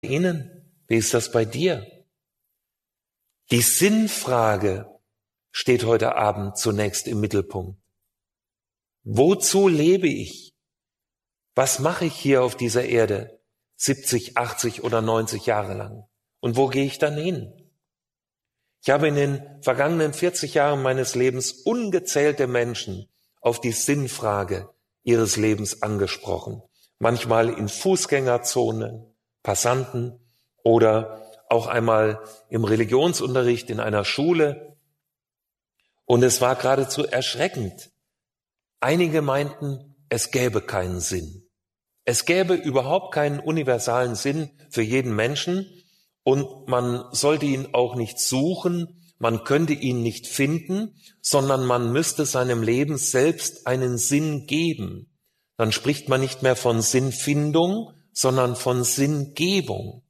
Ihnen? Wie ist das bei dir? Die Sinnfrage steht heute Abend zunächst im Mittelpunkt. Wozu lebe ich? Was mache ich hier auf dieser Erde 70, 80 oder 90 Jahre lang? Und wo gehe ich dann hin? Ich habe in den vergangenen 40 Jahren meines Lebens ungezählte Menschen auf die Sinnfrage ihres Lebens angesprochen. Manchmal in Fußgängerzonen, Passanten oder auch einmal im Religionsunterricht in einer Schule. Und es war geradezu erschreckend. Einige meinten, es gäbe keinen Sinn. Es gäbe überhaupt keinen universalen Sinn für jeden Menschen und man sollte ihn auch nicht suchen, man könnte ihn nicht finden, sondern man müsste seinem Leben selbst einen Sinn geben. Dann spricht man nicht mehr von Sinnfindung, sondern von Sinngebung.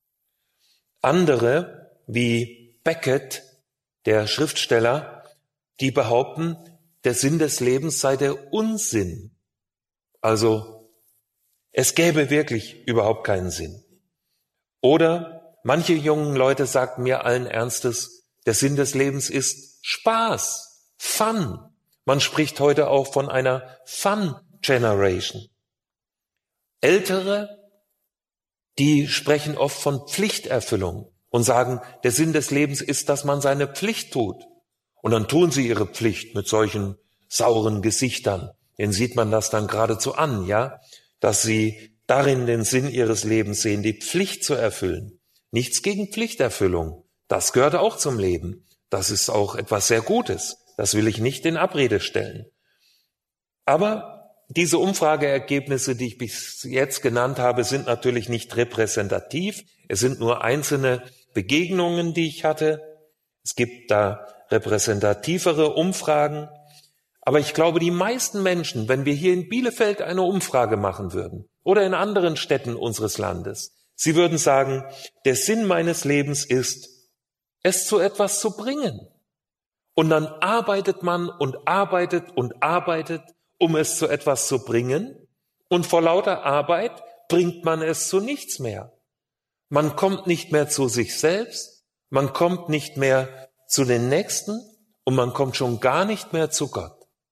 Andere, wie Beckett, der Schriftsteller, die behaupten, der Sinn des Lebens sei der Unsinn. Also, es gäbe wirklich überhaupt keinen Sinn. Oder manche jungen Leute sagten mir allen Ernstes, der Sinn des Lebens ist Spaß, Fun. Man spricht heute auch von einer Fun Generation. Ältere, die sprechen oft von Pflichterfüllung und sagen, der Sinn des Lebens ist, dass man seine Pflicht tut. Und dann tun sie ihre Pflicht mit solchen sauren Gesichtern. Denen sieht man das dann geradezu an, ja, dass sie darin den Sinn ihres Lebens sehen, die Pflicht zu erfüllen. Nichts gegen Pflichterfüllung. Das gehört auch zum Leben. Das ist auch etwas sehr Gutes. Das will ich nicht in Abrede stellen. Aber diese Umfrageergebnisse, die ich bis jetzt genannt habe, sind natürlich nicht repräsentativ. Es sind nur einzelne Begegnungen, die ich hatte. Es gibt da repräsentativere Umfragen. Aber ich glaube, die meisten Menschen, wenn wir hier in Bielefeld eine Umfrage machen würden oder in anderen Städten unseres Landes, sie würden sagen, der Sinn meines Lebens ist, es zu etwas zu bringen. Und dann arbeitet man und arbeitet und arbeitet, um es zu etwas zu bringen. Und vor lauter Arbeit bringt man es zu nichts mehr. Man kommt nicht mehr zu sich selbst, man kommt nicht mehr zu den Nächsten und man kommt schon gar nicht mehr zu Gott.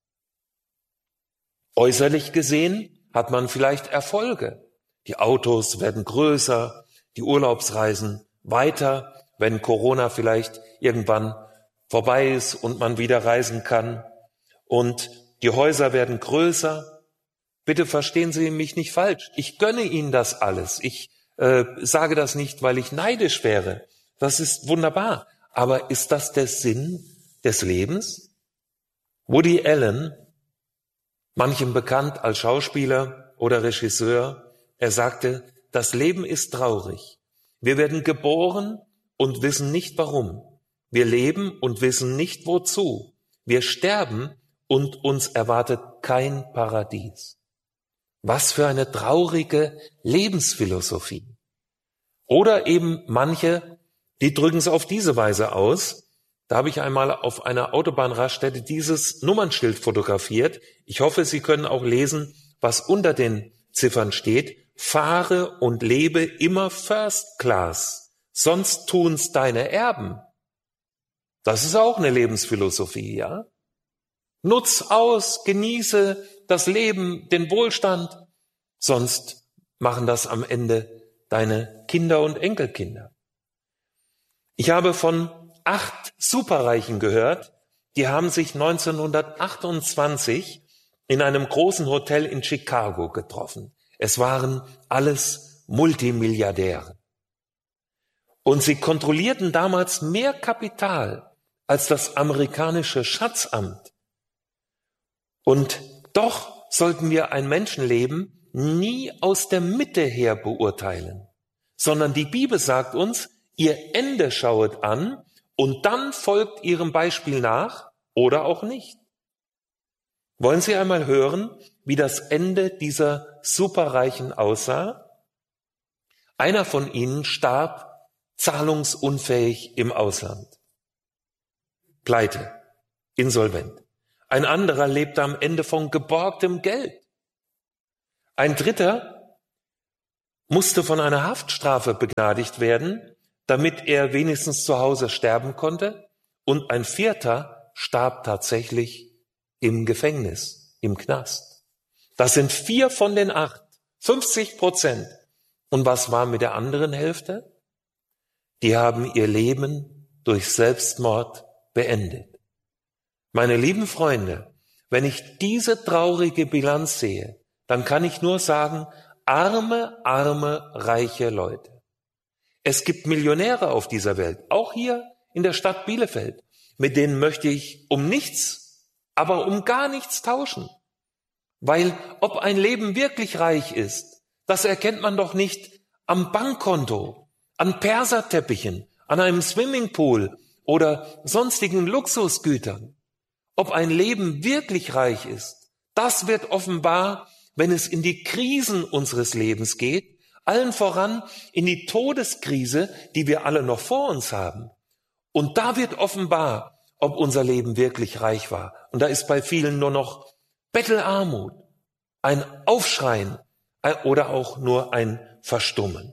Äußerlich gesehen hat man vielleicht Erfolge. Die Autos werden größer, die Urlaubsreisen weiter, wenn Corona vielleicht irgendwann vorbei ist und man wieder reisen kann. Und die Häuser werden größer. Bitte verstehen Sie mich nicht falsch. Ich gönne Ihnen das alles. Ich sage das nicht, weil ich neidisch wäre. Das ist wunderbar. Aber ist das der Sinn des Lebens? Woody Allen, manchem bekannt als Schauspieler oder Regisseur, er sagte, das Leben ist traurig. Wir werden geboren und wissen nicht warum. Wir leben und wissen nicht wozu. Wir sterben und uns erwartet kein Paradies. Was für eine traurige Lebensphilosophie. Oder eben manche, die drücken es auf diese Weise aus. Da habe ich einmal auf einer Autobahnraststätte dieses Nummernschild fotografiert. Ich hoffe, Sie können auch lesen, was unter den Ziffern steht. Fahre und lebe immer First Class, sonst tun's deine Erben. Das ist auch eine Lebensphilosophie, ja? Nutz aus, genieße das Leben, den Wohlstand, sonst machen das am Ende deine Kinder und Enkelkinder. Ich habe von 8 Superreichen gehört, die haben sich 1928 in einem großen Hotel in Chicago getroffen. Es waren alles Multimilliardäre. Und sie kontrollierten damals mehr Kapital als das amerikanische Schatzamt. Und doch sollten wir ein Menschenleben nie aus der Mitte her beurteilen, sondern die Bibel sagt uns, ihr Ende schauet an und dann folgt ihrem Beispiel nach oder auch nicht. Wollen Sie einmal hören, wie das Ende dieser Superreichen aussah? Einer von ihnen starb zahlungsunfähig im Ausland. Pleite, insolvent. Ein anderer lebte am Ende von geborgtem Geld. Ein dritter musste von einer Haftstrafe begnadigt werden, damit er wenigstens zu Hause sterben konnte. Und ein vierter starb tatsächlich im Gefängnis, im Knast. Das sind 4 von den 8, 50%. Und was war mit der anderen Hälfte? Die haben ihr Leben durch Selbstmord beendet. Meine lieben Freunde, wenn ich diese traurige Bilanz sehe, dann kann ich nur sagen, arme, reiche Leute. Es gibt Millionäre auf dieser Welt, auch hier in der Stadt Bielefeld. Mit denen möchte ich um nichts, aber um gar nichts tauschen. Weil ob ein Leben wirklich reich ist, das erkennt man doch nicht am Bankkonto, an Perserteppichen, an einem Swimmingpool oder sonstigen Luxusgütern. Ob ein Leben wirklich reich ist, das wird offenbar, wenn es in die Krisen unseres Lebens geht, allen voran in die Todeskrise, die wir alle noch vor uns haben. Und da wird offenbar, ob unser Leben wirklich reich war. Und da ist bei vielen nur noch Bettelarmut, ein Aufschreien oder auch nur ein Verstummen.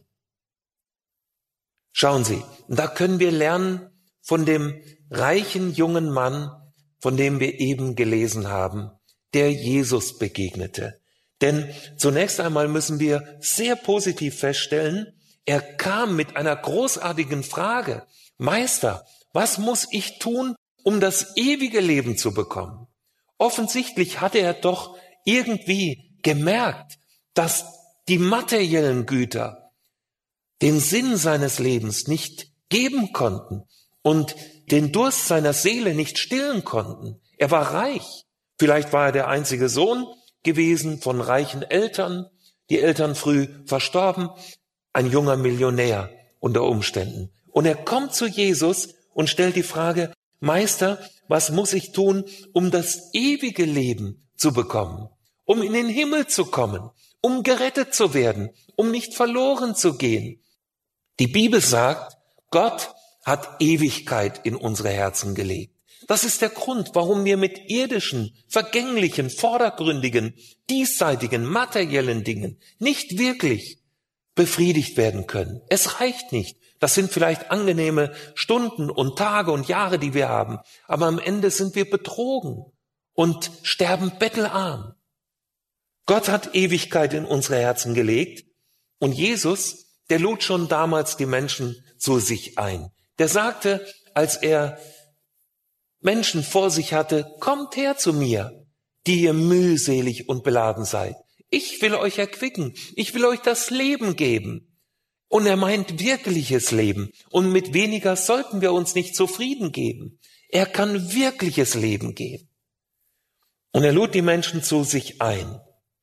Schauen Sie, da können wir lernen von dem reichen jungen Mann, von dem wir eben gelesen haben, der Jesus begegnete. Denn zunächst einmal müssen wir sehr positiv feststellen, er kam mit einer großartigen Frage. Meister, was muss ich tun, um das ewige Leben zu bekommen? Offensichtlich hatte er doch irgendwie gemerkt, dass die materiellen Güter den Sinn seines Lebens nicht geben konnten und den Durst seiner Seele nicht stillen konnten. Er war reich. Vielleicht war er der einzige Sohn gewesen von reichen Eltern, die Eltern früh verstorben, ein junger Millionär unter Umständen. Und er kommt zu Jesus und stellt die Frage, Meister, was muss ich tun, um das ewige Leben zu bekommen, um in den Himmel zu kommen, um gerettet zu werden, um nicht verloren zu gehen? Die Bibel sagt, Gott hat Ewigkeit in unsere Herzen gelegt. Das ist der Grund, warum wir mit irdischen, vergänglichen, vordergründigen, diesseitigen, materiellen Dingen nicht wirklich befriedigt werden können. Es reicht nicht. Das sind vielleicht angenehme Stunden und Tage und Jahre, die wir haben. Aber am Ende sind wir betrogen und sterben bettelarm. Gott hat Ewigkeit in unsere Herzen gelegt und Jesus, der lud schon damals die Menschen zu sich ein. Der sagte, als er Menschen vor sich hatte, kommt her zu mir, die ihr mühselig und beladen seid. Ich will euch erquicken, ich will euch das Leben geben. Und er meint wirkliches Leben. Und mit weniger sollten wir uns nicht zufrieden geben. Er kann wirkliches Leben geben. Und er lud die Menschen zu sich ein.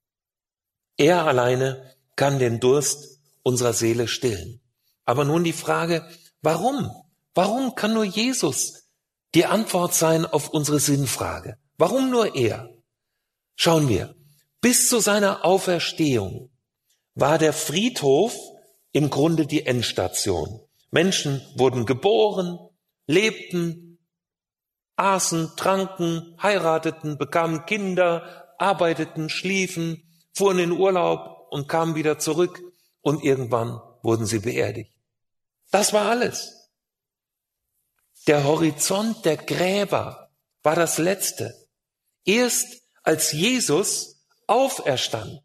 Er alleine kann den Durst unserer Seele stillen. Aber nun die Frage, warum? Warum kann nur Jesus die Antwort sein auf unsere Sinnfrage? Warum nur er? Schauen wir, bis zu seiner Auferstehung war der Friedhof im Grunde die Endstation. Menschen wurden geboren, lebten, aßen, tranken, heirateten, bekamen Kinder, arbeiteten, schliefen, fuhren in Urlaub und kamen wieder zurück und irgendwann wurden sie beerdigt. Das war alles. Der Horizont der Gräber war das Letzte. Erst als Jesus auferstand,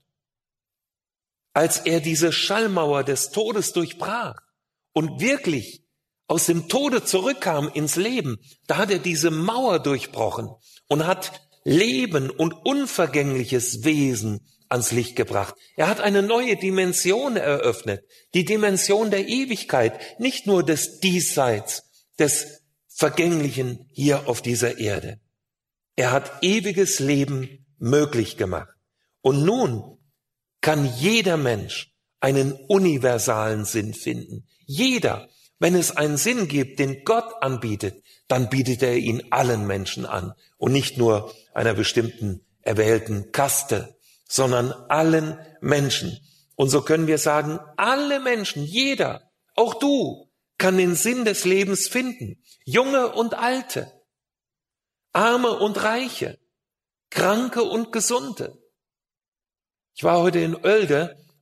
als er diese Schallmauer des Todes durchbrach und wirklich aus dem Tode zurückkam ins Leben, da hat er diese Mauer durchbrochen und hat Leben und unvergängliches Wesen ans Licht gebracht. Er hat eine neue Dimension eröffnet, die Dimension der Ewigkeit, nicht nur des Diesseits, des Vergänglichen hier auf dieser Erde. Er hat ewiges Leben möglich gemacht. Und nun kann jeder Mensch einen universalen Sinn finden. Jeder, wenn es einen Sinn gibt, den Gott anbietet, dann bietet er ihn allen Menschen an und nicht nur einer bestimmten erwählten Kaste, sondern allen Menschen. Und so können wir sagen, alle Menschen, jeder, auch du, kann den Sinn des Lebens finden. Junge und Alte, Arme und Reiche, Kranke und Gesunde. Ich war heute in Oelde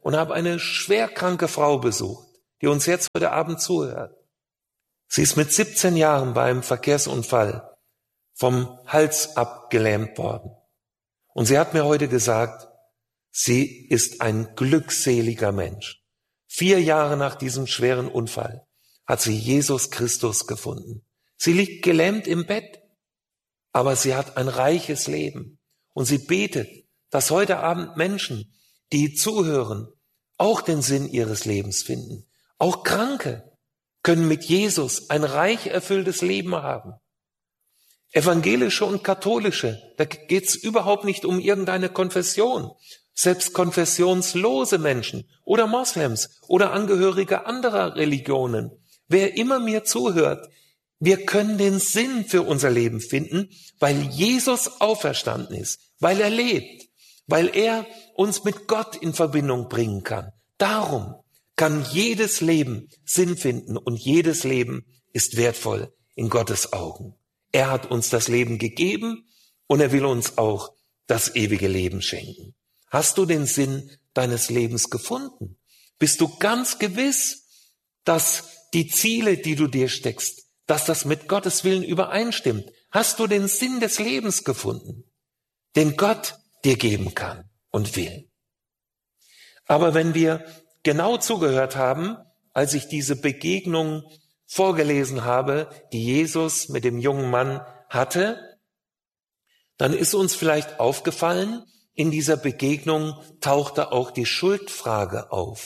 und habe eine schwerkranke Frau besucht, die uns jetzt heute Abend zuhört. Sie ist mit 17 Jahren bei einem Verkehrsunfall vom Hals ab gelähmt worden. Und sie hat mir heute gesagt, sie ist ein glückseliger Mensch. 4 Jahre nach diesem schweren Unfall hat sie Jesus Christus gefunden. Sie liegt gelähmt im Bett, aber sie hat ein reiches Leben. Und sie betet, dass heute Abend Menschen, die zuhören, auch den Sinn ihres Lebens finden. Auch Kranke können mit Jesus ein reich erfülltes Leben haben. Evangelische und katholische, da geht's überhaupt nicht um irgendeine Konfession. Selbst konfessionslose Menschen oder Moslems oder Angehörige anderer Religionen, wer immer mir zuhört, wir können den Sinn für unser Leben finden, weil Jesus auferstanden ist, weil er lebt, weil er uns mit Gott in Verbindung bringen kann. Darum kann jedes Leben Sinn finden und jedes Leben ist wertvoll in Gottes Augen. Er hat uns das Leben gegeben und er will uns auch das ewige Leben schenken. Hast du den Sinn deines Lebens gefunden? Bist du ganz gewiss, dass die Ziele, die du dir steckst, dass das mit Gottes Willen übereinstimmt? Hast du den Sinn des Lebens gefunden, den Gott dir geben kann und will? Aber wenn wir genau zugehört haben, als ich diese Begegnung vorgelesen habe, die Jesus mit dem jungen Mann hatte, dann ist uns vielleicht aufgefallen, in dieser Begegnung tauchte auch die Schuldfrage auf.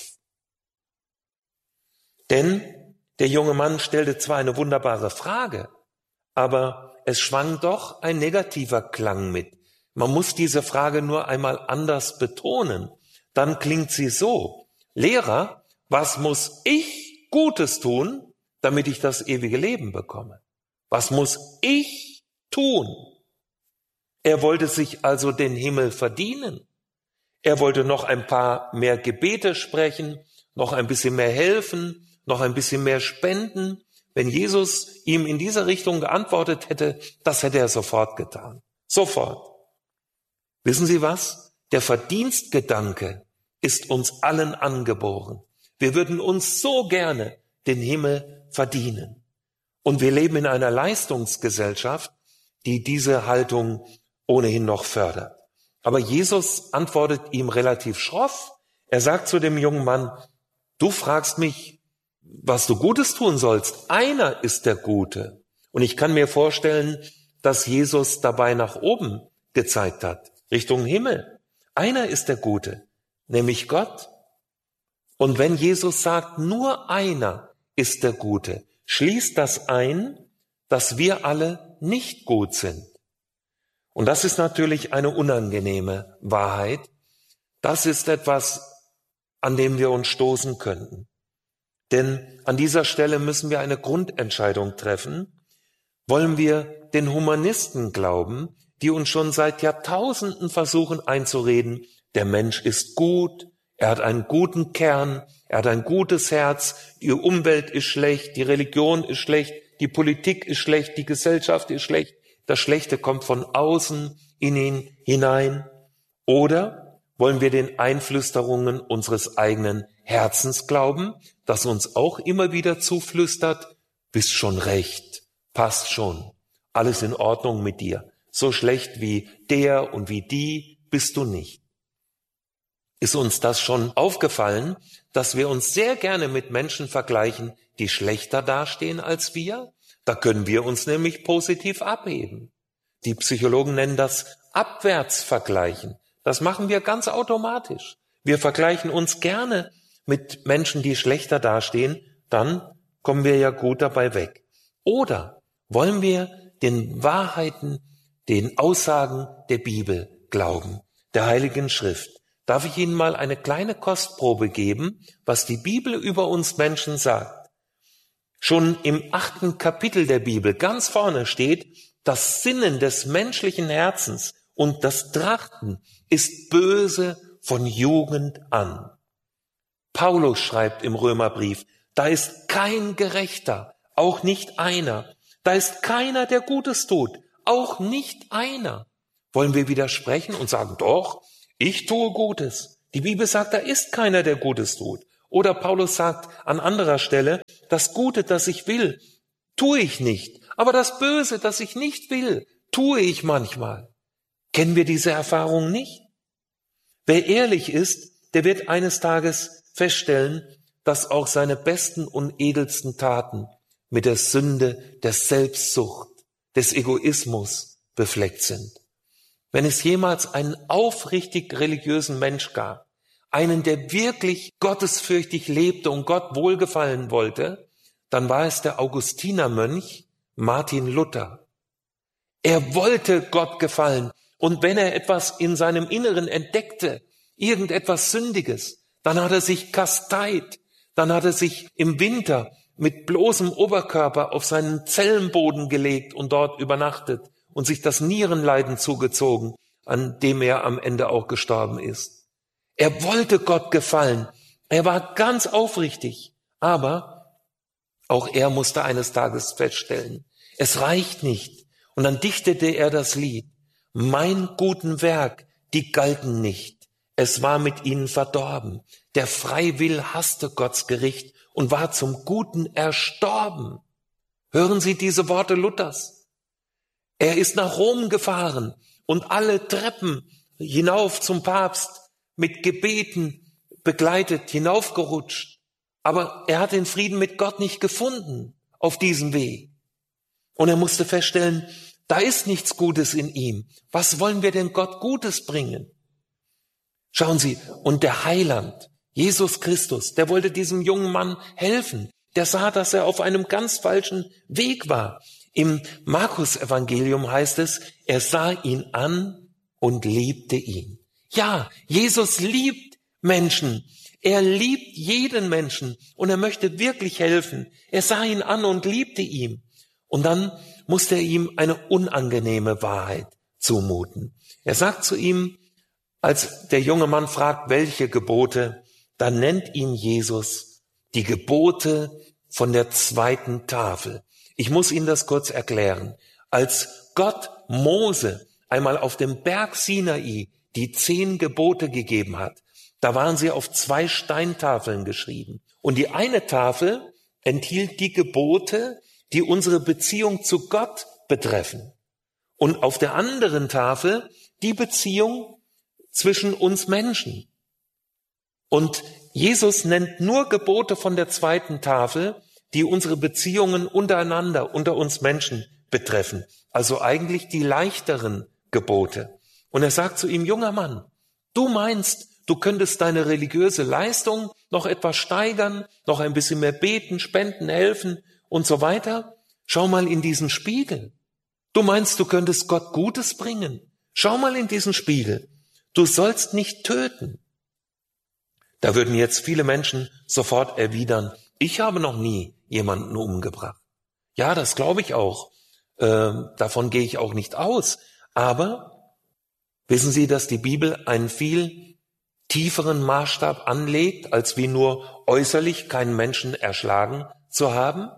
Denn der junge Mann stellte zwar eine wunderbare Frage, aber es schwang doch ein negativer Klang mit. Man muss diese Frage nur einmal anders betonen. Dann klingt sie so: Lehrer, was muss ich Gutes tun, damit ich das ewige Leben bekomme? Was muss ich tun? Er wollte sich also den Himmel verdienen. Er wollte noch ein paar mehr Gebete sprechen, noch ein bisschen mehr helfen, noch ein bisschen mehr spenden. Wenn Jesus ihm in diese Richtung geantwortet hätte, das hätte er sofort getan. Sofort. Wissen Sie was? Der Verdienstgedanke ist uns allen angeboren. Wir würden uns so gerne den Himmel verdienen. Und wir leben in einer Leistungsgesellschaft, die diese Haltung ohnehin noch fördert. Aber Jesus antwortet ihm relativ schroff. Er sagt zu dem jungen Mann: Du fragst mich, was du Gutes tun sollst. Einer ist der Gute. Und ich kann mir vorstellen, dass Jesus dabei nach oben gezeigt hat, Richtung Himmel. Einer ist der Gute, nämlich Gott. Und wenn Jesus sagt, nur einer ist der Gute, schließt das ein, dass wir alle nicht gut sind. Und das ist natürlich eine unangenehme Wahrheit. Das ist etwas, an dem wir uns stoßen könnten. Denn an dieser Stelle müssen wir eine Grundentscheidung treffen. Wollen wir den Humanisten glauben, die uns schon seit Jahrtausenden versuchen einzureden, der Mensch ist gut, er hat einen guten Kern, er hat ein gutes Herz, die Umwelt ist schlecht, die Religion ist schlecht, die Politik ist schlecht, die Gesellschaft ist schlecht, das Schlechte kommt von außen in ihn hinein? Oder wollen wir den Einflüsterungen unseres eigenen Herzens glauben, das uns auch immer wieder zuflüstert, bist schon recht, passt schon, alles in Ordnung mit dir, so schlecht wie der und wie die bist du nicht. Ist uns das schon aufgefallen, dass wir uns sehr gerne mit Menschen vergleichen, die schlechter dastehen als wir? Da können wir uns nämlich positiv abheben. Die Psychologen nennen das Abwärtsvergleichen. Das machen wir ganz automatisch. Wir vergleichen uns gerne mit Menschen, die schlechter dastehen, dann kommen wir ja gut dabei weg. Oder wollen wir den Wahrheiten, den Aussagen der Bibel glauben, der Heiligen Schrift? Darf ich Ihnen mal eine kleine Kostprobe geben, was die Bibel über uns Menschen sagt? Schon im 8. Kapitel der Bibel ganz vorne steht, das Sinnen des menschlichen Herzens und das Trachten ist böse von Jugend an. Paulus schreibt im Römerbrief, da ist kein Gerechter, auch nicht einer. Da ist keiner, der Gutes tut, auch nicht einer. Wollen wir widersprechen und sagen, doch, ich tue Gutes. Die Bibel sagt, da ist keiner, der Gutes tut. Oder Paulus sagt an anderer Stelle, das Gute, das ich will, tue ich nicht. Aber das Böse, das ich nicht will, tue ich manchmal. Kennen wir diese Erfahrung nicht? Wer ehrlich ist, der wird eines Tages feststellen, dass auch seine besten und edelsten Taten mit der Sünde der Selbstsucht, des Egoismus befleckt sind. Wenn es jemals einen aufrichtig religiösen Mensch gab, einen, der wirklich gottesfürchtig lebte und Gott wohlgefallen wollte, dann war es der Augustinermönch Martin Luther. Er wollte Gott gefallen, und wenn er etwas in seinem Inneren entdeckte, irgendetwas Sündiges, dann hat er sich kasteit, dann hat er sich im Winter mit bloßem Oberkörper auf seinen Zellenboden gelegt und dort übernachtet und sich das Nierenleiden zugezogen, an dem er am Ende auch gestorben ist. Er wollte Gott gefallen, er war ganz aufrichtig, aber auch er musste eines Tages feststellen, es reicht nicht. Und dann dichtete er das Lied, mein guten Werk, die galten nicht, es war mit ihnen verdorben. Der Freiwill hasste Gottes Gericht und war zum Guten erstorben. Hören Sie diese Worte Luthers. Er ist nach Rom gefahren und alle Treppen hinauf zum Papst mit Gebeten begleitet, hinaufgerutscht. Aber er hat den Frieden mit Gott nicht gefunden auf diesem Weg. Und er musste feststellen, da ist nichts Gutes in ihm. Was wollen wir denn Gott Gutes bringen? Schauen Sie, und der Heiland, Jesus Christus, der wollte diesem jungen Mann helfen. Der sah, dass er auf einem ganz falschen Weg war. Im Markus-Evangelium heißt es, er sah ihn an und liebte ihn. Ja, Jesus liebt Menschen. Er liebt jeden Menschen und er möchte wirklich helfen. Er sah ihn an und liebte ihn. Und dann musste er ihm eine unangenehme Wahrheit zumuten. Er sagt zu ihm, als der junge Mann fragt, welche Gebote, dann nennt ihn Jesus die Gebote von der zweiten Tafel. Ich muss Ihnen das kurz erklären. Als Gott Mose einmal auf dem Berg Sinai die 10 Gebote gegeben hat, da waren sie auf 2 Steintafeln geschrieben. Und die eine Tafel enthielt die Gebote, die unsere Beziehung zu Gott betreffen. Und auf der anderen Tafel die Beziehung zwischen uns Menschen. Und Jesus nennt nur Gebote von der zweiten Tafel, die unsere Beziehungen untereinander, unter uns Menschen betreffen. Also eigentlich die leichteren Gebote. Und er sagt zu ihm, junger Mann, du meinst, du könntest deine religiöse Leistung noch etwas steigern, noch ein bisschen mehr beten, spenden, helfen und so weiter. Schau mal in diesen Spiegel. Du meinst, du könntest Gott Gutes bringen. Schau mal in diesen Spiegel. Du sollst nicht töten. Da würden jetzt viele Menschen sofort erwidern, ich habe noch nie jemanden umgebracht. Ja, das glaube ich auch. Davon gehe ich auch nicht aus. Aber wissen Sie, dass die Bibel einen viel tieferen Maßstab anlegt, als wie nur äußerlich keinen Menschen erschlagen zu haben?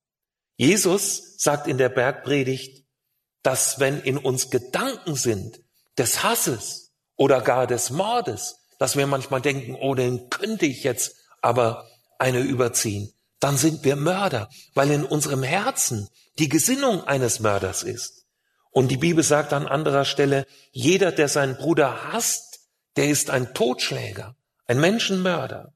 Jesus sagt in der Bergpredigt, dass wenn in uns Gedanken sind des Hasses oder gar des Mordes, dass wir manchmal denken, oh, den könnte ich jetzt aber eine überziehen, dann sind wir Mörder, weil in unserem Herzen die Gesinnung eines Mörders ist. Und die Bibel sagt an anderer Stelle, jeder, der seinen Bruder hasst, der ist ein Totschläger, ein Menschenmörder.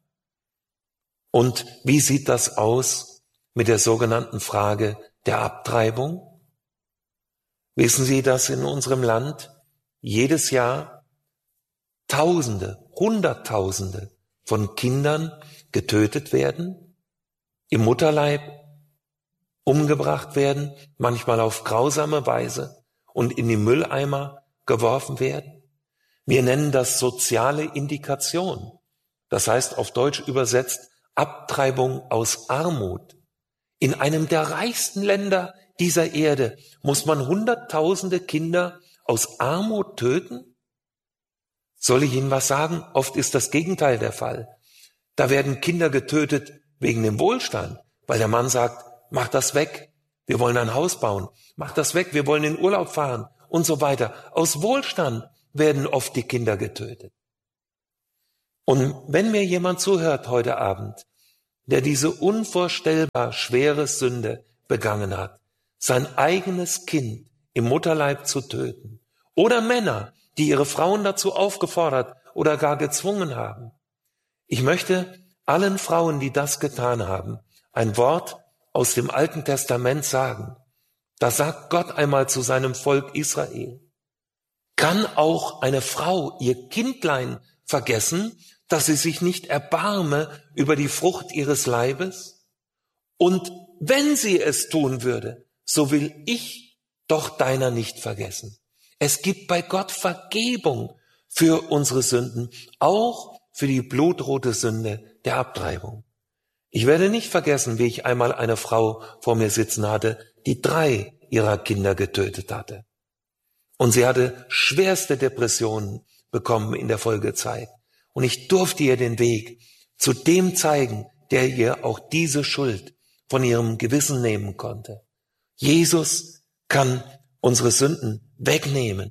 Und wie sieht das aus mit der sogenannten Frage der Abtreibung? Wissen Sie, dass in unserem Land jedes Jahr Tausende, Hunderttausende von Kindern getötet werden, im Mutterleib umgebracht werden, manchmal auf grausame Weise und in die Mülleimer geworfen werden? Wir nennen das soziale Indikation. Das heißt auf Deutsch übersetzt Abtreibung aus Armut. In einem der reichsten Länder dieser Erde muss man Hunderttausende Kinder aus Armut töten? Soll ich Ihnen was sagen? Oft ist das Gegenteil der Fall. Da werden Kinder getötet wegen dem Wohlstand, weil der Mann sagt, mach das weg, wir wollen ein Haus bauen, mach das weg, wir wollen in Urlaub fahren und so weiter. Aus Wohlstand werden oft die Kinder getötet. Und wenn mir jemand zuhört heute Abend, der diese unvorstellbar schwere Sünde begangen hat, sein eigenes Kind im Mutterleib zu töten, oder Männer, die ihre Frauen dazu aufgefordert oder gar gezwungen haben. Ich möchte allen Frauen, die das getan haben, ein Wort aus dem Alten Testament sagen. Da sagt Gott einmal zu seinem Volk Israel: Kann auch eine Frau ihr Kindlein vergessen, dass sie sich nicht erbarme über die Frucht ihres Leibes? Und wenn sie es tun würde, so will ich doch deiner nicht vergessen. Es gibt bei Gott Vergebung für unsere Sünden, auch für die blutrote Sünde der Abtreibung. Ich werde nicht vergessen, wie ich einmal eine Frau vor mir sitzen hatte, die 3 ihrer Kinder getötet hatte. Und sie hatte schwerste Depressionen bekommen in der Folgezeit. Und ich durfte ihr den Weg zu dem zeigen, der ihr auch diese Schuld von ihrem Gewissen nehmen konnte. Jesus kann unsere Sünden wegnehmen.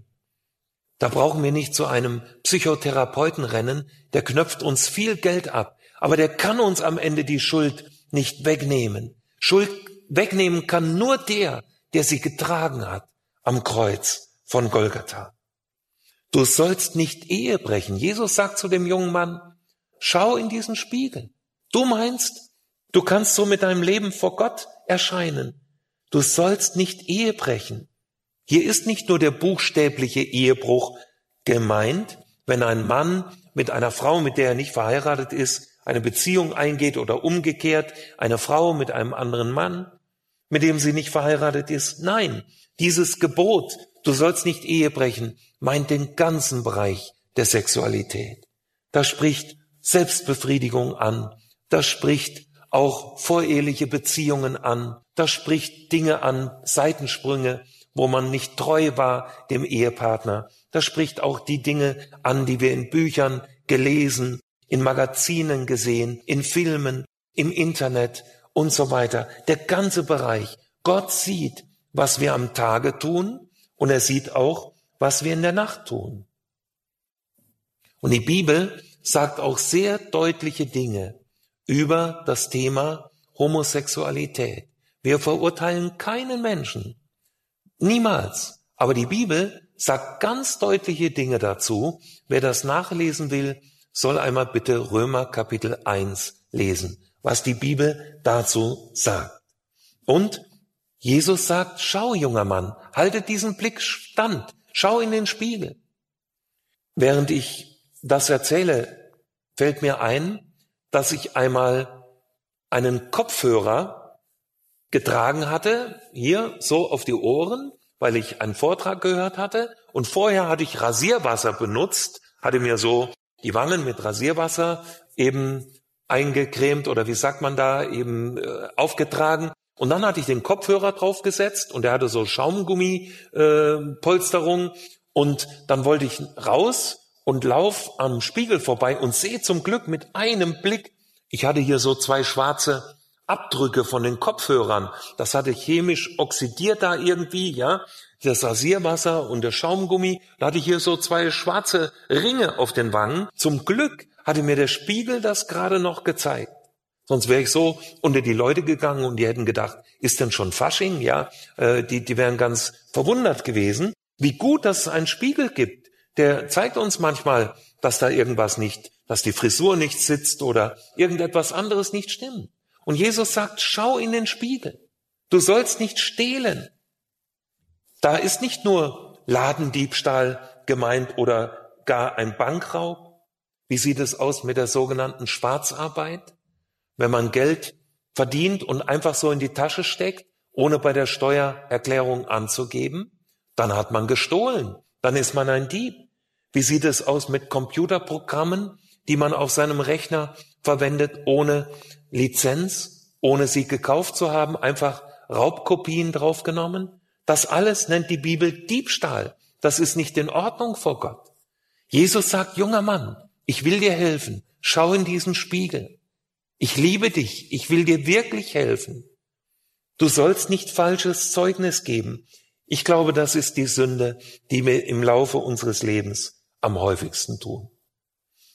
Da brauchen wir nicht zu einem Psychotherapeuten rennen, der knöpft uns viel Geld ab, aber der kann uns am Ende die Schuld nicht wegnehmen. Schuld wegnehmen kann nur der sie getragen hat am Kreuz von Golgatha. Du sollst nicht Ehe brechen. Jesus sagt zu dem jungen Mann: Schau in diesen Spiegel. Du meinst, du kannst so mit deinem Leben vor Gott erscheinen. Du sollst nicht Ehe brechen. Hier ist nicht nur der buchstäbliche Ehebruch gemeint, wenn ein Mann mit einer Frau, mit der er nicht verheiratet ist, eine Beziehung eingeht, oder umgekehrt eine Frau mit einem anderen Mann, mit dem sie nicht verheiratet ist. Nein, dieses Gebot, du sollst nicht Ehe brechen, meint den ganzen Bereich der Sexualität. Das spricht Selbstbefriedigung an, das spricht auch voreheliche Beziehungen an, das spricht Dinge an, Seitensprünge, wo man nicht treu war dem Ehepartner. Das spricht auch die Dinge an, die wir in Büchern gelesen, in Magazinen gesehen, in Filmen, im Internet und so weiter. Der ganze Bereich. Gott sieht, was wir am Tage tun, und er sieht auch, was wir in der Nacht tun. Und die Bibel sagt auch sehr deutliche Dinge über das Thema Homosexualität. Wir verurteilen keinen Menschen. Niemals. Aber die Bibel sagt ganz deutliche Dinge dazu. Wer das nachlesen will, soll einmal bitte Römer Kapitel 1 lesen, was die Bibel dazu sagt. Und Jesus sagt: Schau, junger Mann, halte diesen Blick stand, schau in den Spiegel. Während ich das erzähle, fällt mir ein, dass ich einmal einen Kopfhörer getragen hatte, hier so auf die Ohren, weil ich einen Vortrag gehört hatte, und vorher hatte ich Rasierwasser benutzt, hatte mir so die Wangen mit Rasierwasser eben eingecremt, oder wie sagt man da, eben aufgetragen, und dann hatte ich den Kopfhörer draufgesetzt und der hatte so Schaumgummi-Polsterung, und dann wollte ich raus und lauf am Spiegel vorbei und sehe zum Glück mit einem Blick, ich hatte hier so 2 schwarze Abdrücke von den Kopfhörern. Das hatte chemisch oxidiert da irgendwie, ja. Das Rasierwasser und der Schaumgummi. Da hatte ich hier so 2 schwarze Ringe auf den Wangen. Zum Glück hatte mir der Spiegel das gerade noch gezeigt. Sonst wäre ich so unter die Leute gegangen und die hätten gedacht, ist denn schon Fasching? Ja, die wären ganz verwundert gewesen. Wie gut, dass es einen Spiegel gibt. Der zeigt uns manchmal, dass da irgendwas nicht, dass die Frisur nicht sitzt oder irgendetwas anderes nicht stimmt. Und Jesus sagt: Schau in den Spiegel. Du sollst nicht stehlen. Da ist nicht nur Ladendiebstahl gemeint oder gar ein Bankraub. Wie sieht es aus mit der sogenannten Schwarzarbeit? Wenn man Geld verdient und einfach so in die Tasche steckt, ohne bei der Steuererklärung anzugeben, dann hat man gestohlen. Dann ist man ein Dieb. Wie sieht es aus mit Computerprogrammen, die man auf seinem Rechner verwendet, ohne Lizenz, ohne sie gekauft zu haben, einfach Raubkopien draufgenommen? Das alles nennt die Bibel Diebstahl. Das ist nicht in Ordnung vor Gott. Jesus sagt: Junger Mann, ich will dir helfen. Schau in diesen Spiegel. Ich liebe dich. Ich will dir wirklich helfen. Du sollst nicht falsches Zeugnis geben. Ich glaube, das ist die Sünde, die wir im Laufe unseres Lebens am häufigsten tun.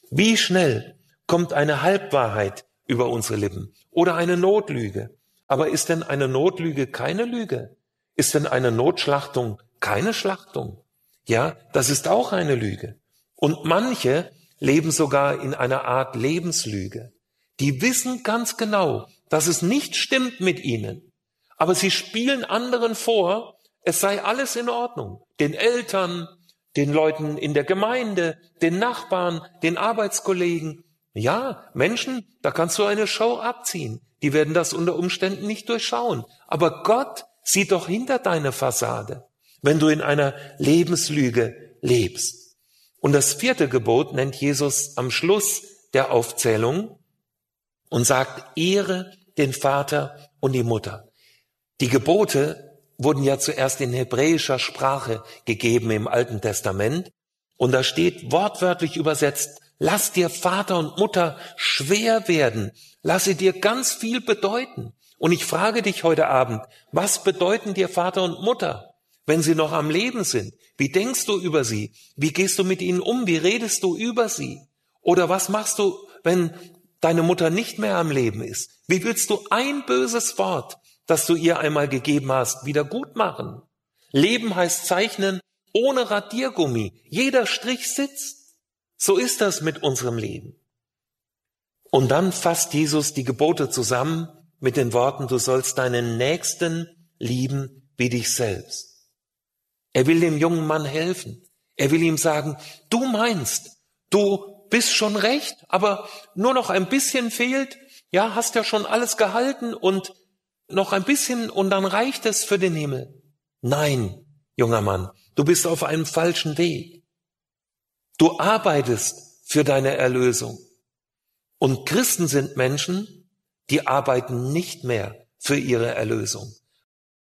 Wie schnell kommt eine Halbwahrheit über unsere Lippen oder eine Notlüge? Aber ist denn eine Notlüge keine Lüge? Ist denn eine Notschlachtung keine Schlachtung? Ja, das ist auch eine Lüge. Und manche leben sogar in einer Art Lebenslüge. Die wissen ganz genau, dass es nicht stimmt mit ihnen. Aber sie spielen anderen vor, es sei alles in Ordnung. Den Eltern, den Leuten in der Gemeinde, den Nachbarn, den Arbeitskollegen. Ja, Menschen, da kannst du eine Show abziehen. Die werden das unter Umständen nicht durchschauen. Aber Gott sieht doch hinter deine Fassade, wenn du in einer Lebenslüge lebst. Und das 4. Gebot nennt Jesus am Schluss der Aufzählung und sagt, ehre den Vater und die Mutter. Die Gebote wurden ja zuerst in hebräischer Sprache gegeben im Alten Testament. Und da steht wortwörtlich übersetzt, lass dir Vater und Mutter schwer werden. Lass sie dir ganz viel bedeuten. Und ich frage dich heute Abend, was bedeuten dir Vater und Mutter, wenn sie noch am Leben sind? Wie denkst du über sie? Wie gehst du mit ihnen um? Wie redest du über sie? Oder was machst du, wenn deine Mutter nicht mehr am Leben ist? Wie willst du ein böses Wort, das du ihr einmal gegeben hast, wieder gut machen? Leben heißt zeichnen ohne Radiergummi. Jeder Strich sitzt. So ist das mit unserem Leben. Und dann fasst Jesus die Gebote zusammen mit den Worten, du sollst deinen Nächsten lieben wie dich selbst. Er will dem jungen Mann helfen. Er will ihm sagen, du meinst, du bist schon recht, aber nur noch ein bisschen fehlt. Ja, hast ja schon alles gehalten und noch ein bisschen und dann reicht es für den Himmel. Nein, junger Mann, du bist auf einem falschen Weg. Du arbeitest für deine Erlösung. Und Christen sind Menschen, die arbeiten nicht mehr für ihre Erlösung.